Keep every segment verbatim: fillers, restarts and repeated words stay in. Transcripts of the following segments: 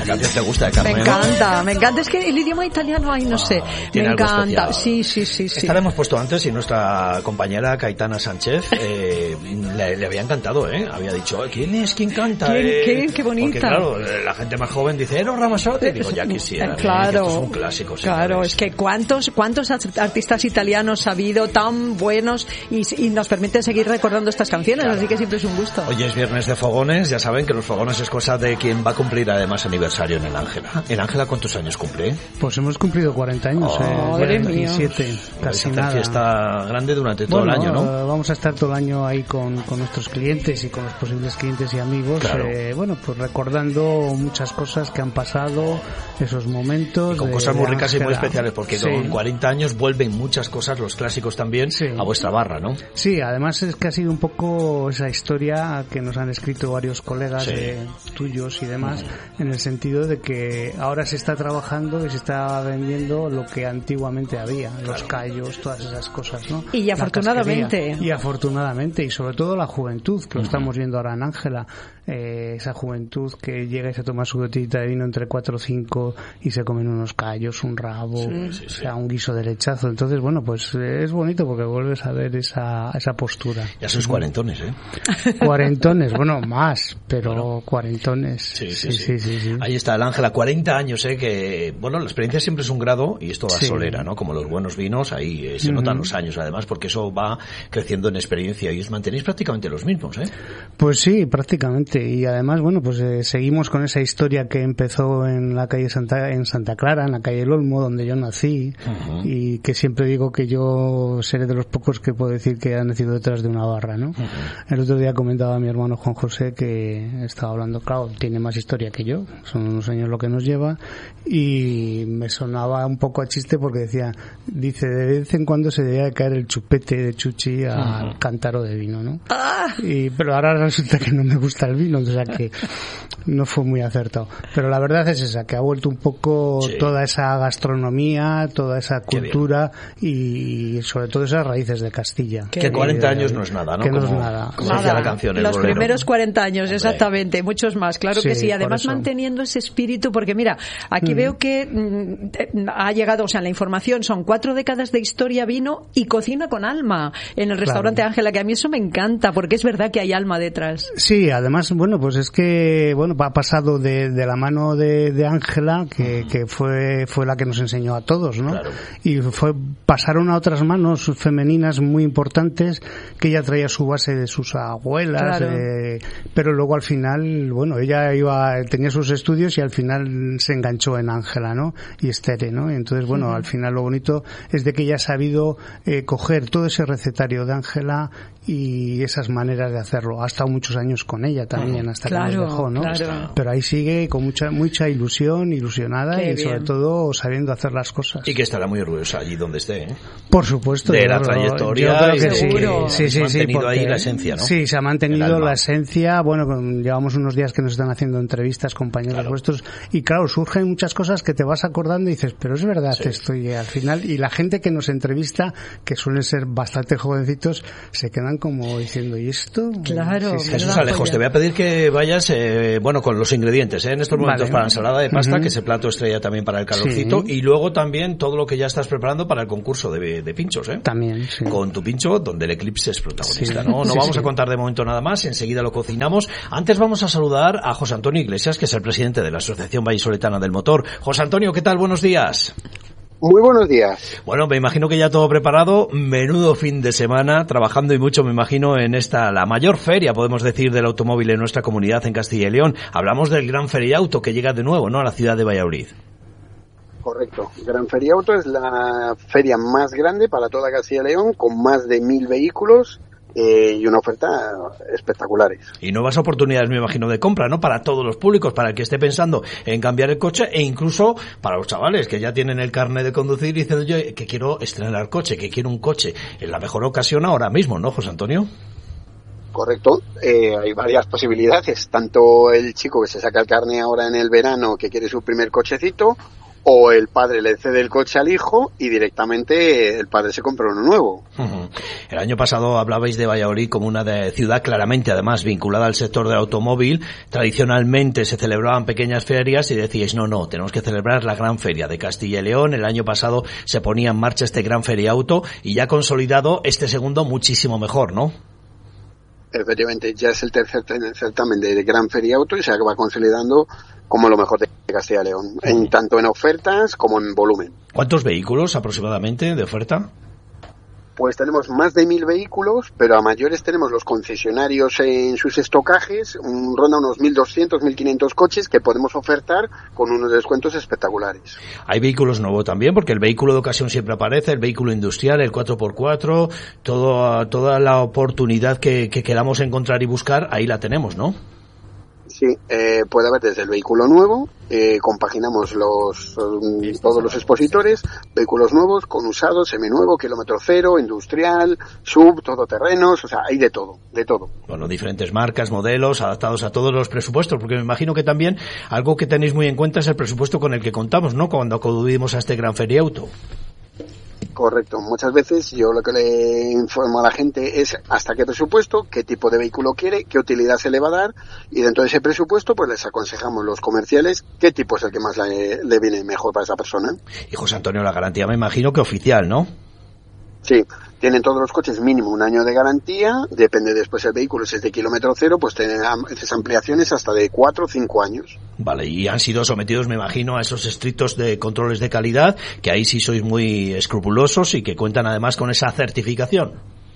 La canción te gusta de Carmen. Me encanta, me encanta. Es que el idioma italiano, ay, no sé. Me encanta. Sí, sí, sí, sí. Esta la hemos puesto antes y nuestra compañera Caetana Sánchez eh, le, le había encantado, ¿eh? Había dicho, ¿quién es? ¿Quién canta? ¿Quién, eh? ¿Qué? Qué bonita. Porque claro, la gente más joven dice, Eros Ramazzotti. Y digo, ya quisiera. Claro. ¿eh? Que esto es un clásico. Claro, señores. es que cuántos, cuántos artistas italianos ha habido tan buenos y, y nos permiten seguir recordando estas canciones, claro. Así que siempre es un gusto. Hoy es viernes de fogones, ya saben que los fogones es cosa de quien va a cumplir además aniversario en el Ángela. ¿El Ángela cuántos años cumple? Pues hemos cumplido cuarenta años, oh, eh, veintisiete, casi nada. nada. Fiesta grande durante todo bueno, el año, ¿no? Vamos a estar todo el año ahí con, con nuestros clientes y con los posibles clientes y amigos, claro. eh, bueno, pues recordando muchas cosas que han pasado, esos momentos. Y con de, cosas muy de ricas Ángela. Y muy especiales, porque sí. Con cuarenta años vuelven muchas cosas, los clásicos también, sí. A vuestra barra, ¿no? Sí, además es que ha sido un poco esa historia que nos han escrito varios colegas sí. de, tuyos y demás, uh-huh. En el sentido de que ahora se está trabajando y se está vendiendo lo que antiguamente había, claro. Los callos, todas esas cosas, ¿no? Y afortunadamente. Y afortunadamente, y sobre todo la juventud, que uh-huh. Lo estamos viendo ahora en Ángela, eh, esa juventud que llega y se toma su botellita de vino entre cuatro o cinco y se comen unos callos, un rabo, sí, sí, o sea, sí. Un guiso de lechazo. Entonces, bueno, pues eh, es bonito porque vuelves a ver esa, esa postura. Ya sois cuarentones, ¿eh? Cuarentones, bueno, más, pero bueno. Cuarentones. Sí sí sí, sí, sí, sí. Ahí está el Ángela, cuarenta años, ¿eh? Que, bueno, la experiencia siempre es un grado y esto va sí. Solera, ¿no? Como los buenos vinos, ahí eh, se uh-huh. Notan los años, además, porque eso va creciendo en experiencia y os mantenéis prácticamente los mismos, ¿eh? Pues sí, prácticamente. Y además, bueno, pues eh, seguimos con esa historia que empezó en la calle Santa, en Santa Clara, en la calle El Olmo, donde yo nací, uh-huh. Y que siempre digo que yo seré de los pocos que puedo decir que han nacido detrás de una barra, ¿no? Uh-huh. El otro día comentaba a mi hermano Juan José que estaba hablando, claro, tiene más historia que yo, son unos años lo que nos lleva, y me sonaba un poco a chiste porque decía, dice, de vez en cuando se debía de caer el chupete de Chuchi al uh-huh. cántaro de vino, ¿no? Ah. Y, pero ahora resulta que no me gusta el vino, o sea que no fue muy acertado. Pero la verdad es esa, que ha vuelto un poco sí. Toda esa gastronomía, toda esa cultura y sobre todo esas raíces de Castilla. Que, que cuarenta años no es nada, ¿no? Que como, no es nada. Como nada. Decía la canción, el Los bolero. Primeros cuarenta años, hombre. Exactamente, muchos más, claro sí, que sí. Además manteniendo ese espíritu, porque mira, aquí mm. veo que mm, ha llegado, o sea, la información son cuatro décadas de historia, vino y cocina con alma en el restaurante Ángela, claro. Que a mí eso me encanta, porque es verdad que hay alma detrás. Sí, además, bueno, pues es que, bueno, ha pasado de, de la mano de Ángela, que, uh-huh. que fue, fue la que nos enseñó a todos, ¿no? Claro. Y fue, pasaron a otras manos femeninas muy importantes, que ella traía su base de sus abuelas, claro. eh, pero luego al final, bueno, ella iba, tenía sus estudios y al final se enganchó en Ángela, ¿no? Y Estere, ¿no? Y entonces, bueno, uh-huh. Al final lo bonito es de que ella ha sabido eh, coger todo ese recetario de Ángela y esas maneras de hacerlo. Ha estado muchos años con ella también, hasta claro, que nos dejó, ¿no? Claro. Pero ahí sigue con mucha mucha ilusión, ilusionada. Qué y bien. Sobre todo sabiendo hacer las cosas. Y que estará muy orgullosa allí donde esté, ¿eh? Por supuesto. De la lo, trayectoria. Yo creo que y sí. Seguro. Sí, sí, sí. sí. Mantenido porque, ahí la esencia, ¿no? Sí, se ha mantenido la esencia. Bueno, llevamos unos días que nos están haciendo entrevistas, compañeros claro. vuestros, y claro, surgen muchas cosas que te vas acordando y dices, pero es verdad sí. Esto, y al final, y la gente que nos entrevista, que suelen ser bastante jovencitos, se quedan como diciendo, ¿y esto? Claro. Sí, sí. Jesús Alejos, te voy a pedir que vayas, eh, bueno, con los ingredientes, ¿eh? En estos momentos vale. Para la ensalada de pasta, uh-huh. Que ese plato estrella también para el calorcito, sí. Y luego también todo lo que ya estás preparando para el concurso de, de pinchos, ¿eh? También, sí. Con tu pincho, donde el eclipse es protagonista, sí. ¿no? No sí, vamos sí. a contar de momento nada más, enseguida lo cocinamos. Antes vamos a saludar a José Antonio Iglesias, que es el presidente de la Asociación Vallisoletana del Motor. José Antonio, ¿qué tal? Buenos días. Muy buenos días. Bueno, me imagino que ya todo preparado, menudo fin de semana, trabajando y mucho, me imagino, en esta, la mayor feria, podemos decir, del automóvil en nuestra comunidad en Castilla y León. Hablamos del Gran Feriauto, que llega de nuevo, ¿no?, a la ciudad de Valladolid. Correcto. Gran Feriauto es la feria más grande para toda Castilla y León, con más de mil vehículos. Eh, y una oferta espectaculares. Y nuevas oportunidades, me imagino, de compra, ¿no? Para todos los públicos, para el que esté pensando en cambiar el coche, e incluso para los chavales que ya tienen el carnet de conducir y dicen, yo que quiero estrenar coche, que quiero un coche. Es la mejor ocasión ahora mismo, ¿no, José Antonio? Correcto, eh, hay varias posibilidades, tanto el chico que se saca el carnet ahora en el verano, que quiere su primer cochecito, o el padre le cede el coche al hijo y directamente el padre se compra uno nuevo. Uh-huh. El año pasado hablabais de Valladolid como una de ciudad claramente, además, vinculada al sector del automóvil. Tradicionalmente se celebraban pequeñas ferias y decíais, no, no, tenemos que celebrar la gran feria de Castilla y León. El año pasado se ponía en marcha este Gran Feriauto y ya consolidado este segundo muchísimo mejor, ¿no? Efectivamente, ya es el tercer certamen de Gran Feriauto y se va consolidando como lo mejor de Castilla y León, en tanto en ofertas como en volumen. ¿Cuántos vehículos aproximadamente de oferta? Pues tenemos más de mil vehículos, pero a mayores tenemos los concesionarios en sus estocajes, un, ronda unos mil doscientos, mil quinientos coches que podemos ofertar con unos descuentos espectaculares. Hay vehículos nuevos también, porque el vehículo de ocasión siempre aparece, el vehículo industrial, el cuatro por cuatro, todo, toda la oportunidad que, que queramos encontrar y buscar, ahí la tenemos, ¿no? Sí, eh, puede haber desde el vehículo nuevo, eh, compaginamos los um, todos los expositores, vehículos nuevos con usados, seminuevo, kilómetro cero, industrial, sub, todoterrenos, o sea, hay de todo, de todo. Bueno, diferentes marcas, modelos, adaptados a todos los presupuestos, porque me imagino que también algo que tenéis muy en cuenta es el presupuesto con el que contamos, ¿no?, cuando acudimos a este Gran Feriauto. Correcto. Muchas veces yo lo que le informo a la gente es hasta qué presupuesto, qué tipo de vehículo quiere, qué utilidad se le va a dar, y dentro de ese presupuesto pues les aconsejamos los comerciales qué tipo es el que más le, le viene mejor para esa persona. Y José Antonio, la garantía me imagino que oficial, ¿no? Sí, tienen todos los coches mínimo un año de garantía, depende después el vehículo, si es de kilómetro cero, pues tienen esas ampliaciones hasta de cuatro o cinco años. Vale, y han sido sometidos, me imagino, a esos estrictos de controles de calidad, que ahí sí sois muy escrupulosos y que cuentan además con esa certificación.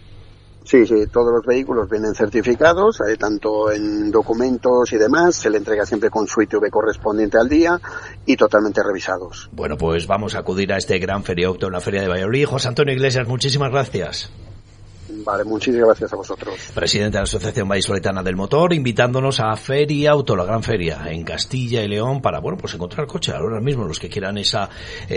Sí, sí, todos los vehículos vienen certificados, eh, tanto en documentos y demás, se le entrega siempre con su I T V correspondiente al día y totalmente revisados. Bueno, pues vamos a acudir a este Gran Feriauto en la Feria de Valladolid. José Antonio Iglesias, muchísimas gracias. Vale, muchísimas gracias a vosotros. Presidente de la Asociación Vallisoletana del Motor, invitándonos a Feriauto, la gran feria en Castilla y León, para, bueno, pues encontrar coche ahora mismo, los que quieran esa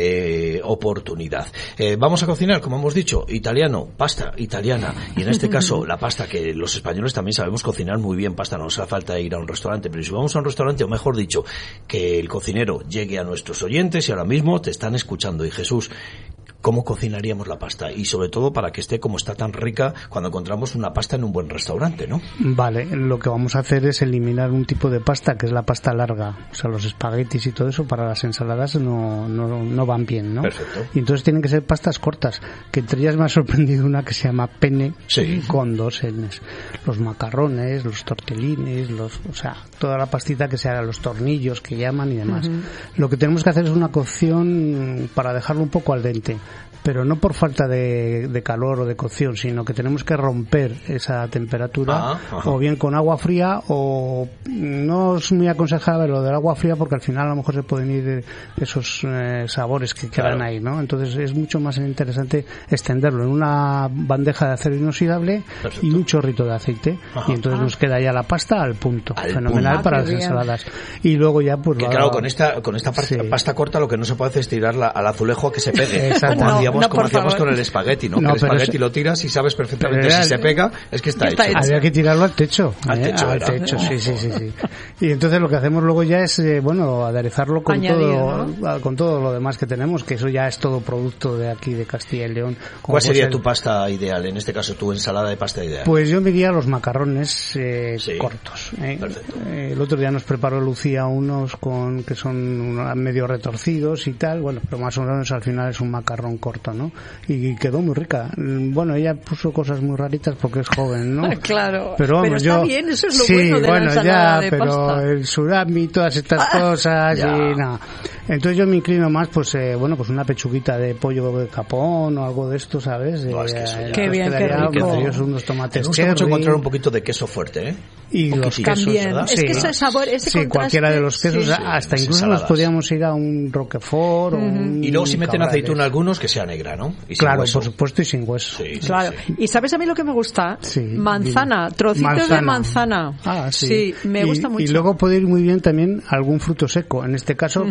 eh, oportunidad. Eh, vamos a cocinar, como hemos dicho, italiano, pasta italiana, y en este caso la pasta, que los españoles también sabemos cocinar muy bien pasta, no nos hace falta ir a un restaurante, pero si vamos a un restaurante, o mejor dicho, que el cocinero llegue a nuestros oyentes y ahora mismo te están escuchando. Y Jesús, ¿cómo cocinaríamos la pasta? Y sobre todo para que esté como está tan rica cuando encontramos una pasta en un buen restaurante, ¿no? Vale, lo que vamos a hacer es eliminar un tipo de pasta que es la pasta larga. O sea, los espaguetis y todo eso para las ensaladas no, no, no van bien, ¿no? Perfecto. Y entonces tienen que ser pastas cortas, que entre ellas me ha sorprendido una que se llama penne, sí, con dos N's. Los macarrones, los tortellines, los, o sea, toda la pastita que se haga, los tornillos que llaman y demás. Uh-huh. Lo que tenemos que hacer es una cocción para dejarlo un poco al dente, pero no por falta de, de calor o de cocción, sino que tenemos que romper esa temperatura, ah, o bien con agua fría, o no es muy aconsejable lo del agua fría porque al final a lo mejor se pueden ir esos eh, sabores que quedan claro. ahí, ¿no? Entonces es mucho más interesante extenderlo en una bandeja de acero inoxidable. Perfecto. Y un chorrito de aceite. Ajá. Y entonces ah. nos queda ya la pasta al punto, al fenomenal punto. Para ah, las bien. Ensaladas. Y luego ya pues... Que va, claro, con esta con esta pasta, sí. pasta corta lo que no se puede hacer es tirarla al azulejo a que se pegue. Exacto. Como hacíamos, no, como hacíamos con el espagueti, ¿no? no que el espagueti es... lo tiras y sabes perfectamente si se pega, es que está, está hecho. hecho. Había que tirarlo al techo. Al ¿eh? techo, al techo, oh. sí, sí, sí, sí. Y entonces lo que hacemos luego ya es, eh, bueno, aderezarlo con Añadir, todo, ¿no? con todo lo demás que tenemos, que eso ya es todo producto de aquí, de Castilla y León. ¿Cuál sería ser... tu pasta ideal? En este caso, tu ensalada de pasta ideal. Pues yo me iría a los macarrones eh, sí. cortos. ¿eh? Eh, el otro día nos preparó Lucía unos con que son medio retorcidos y tal, bueno, pero más o menos al final es un macarrón corto, ¿no? Y quedó muy rica. Bueno, ella puso cosas muy raritas porque es joven, ¿no? Claro. Pero, vamos, pero está yo, bien, eso es lo sí, bueno de bueno, la ensalada ya, de pero pasta. El surami, todas estas ah, cosas ya. y nada. Entonces yo me inclino más, pues, eh, bueno, pues una pechuguita de pollo de capón o algo de esto, ¿sabes? No, es que eso ya. Qué bien, qué rico. Unos tomates me gusta mucho encontrar un poquito de queso fuerte, ¿eh? Y los quesos, también. ¿verdad? Es sí, que ese sabor, ese sí, cualquiera de los quesos, sí, hasta sí, incluso nos podíamos ir a un roquefort uh-huh. o un y luego si meten cabrales. aceituna algunos, que sea negra, ¿no? Y claro, por supuesto, y sin hueso. Sí, claro. Sí. ¿Y sabes a mí lo que me gusta? Sí, manzana, dime. Trocitos manzana. de manzana. Ah, sí. Sí, me y, gusta mucho. Y luego puede ir muy bien también algún fruto seco. En este caso, uh-huh. como estamos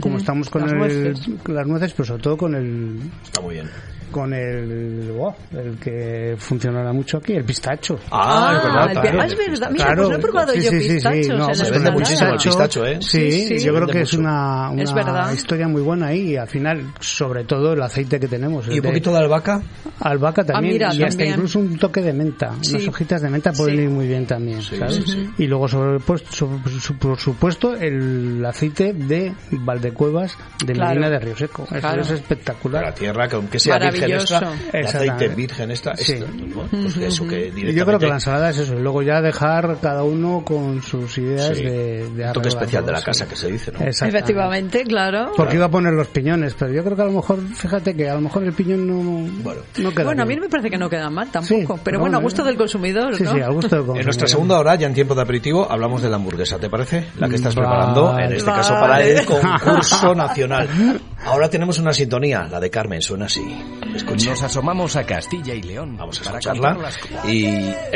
hacemos con las el, nueces. las nueces, pero sobre todo con el... Está muy bien. Con el, oh, el que funcionará mucho aquí, el pistacho. Ah, es verdad. el Claro, pi- ah, es verdad. Mira, Claro, pues no he probado sí, yo sí, sí, pistachos sí, no, en se la vende ensalada. muchísimo el pistacho, ¿eh? Sí, Sí, sí. yo creo Vende que es mucho. una, Es verdad. una historia muy buena ahí y al final, sobre todo, el aceite que tenemos. ¿Y el un poquito de albahaca? albahaca también, Ah, mira, y hasta también. incluso un toque de menta. Sí. Unas hojitas de menta pueden Sí. ir muy bien también, Sí, ¿sabes? sí, sí. Y luego, sobre, pues, sobre- su- por supuesto, el aceite de Valdecuevas de Claro. Medina de Río Seco. Eso Claro. es De espectacular. la tierra, que aunque sea virgen extra, Maravilloso. de aceite Exactamente. virgen extra, Sí. esto, bueno, pues eso que Y directamente... yo creo que la ensalada es eso, y luego ya dejar cada uno con sus ideas Sí. de, de un toque arreglarlo, especial de la sí. casa, que se dice, ¿no? Exactamente. Efectivamente, claro. Porque iba a poner los piñones, pero yo creo que a lo mejor, fíjate que a lo mejor el piñón no, Bueno. no queda Bueno, a mí bien. no me parece que no queda mal tampoco, Sí, pero no, bueno, a no, gusto no. del consumidor, Sí, ¿no? sí, a gusto del En nuestra consumidor. segunda hora, ya en tiempo de aperitivo, hablamos de la hamburguesa, ¿te parece? La que estás Vale. preparando, en este caso para Vale. el concurso nacional. Ahora tenemos una sintonía, la de Carmen, suena así. Escucha. Nos asomamos a Castilla y León. Vamos a para escucharla. contar las cosas. Y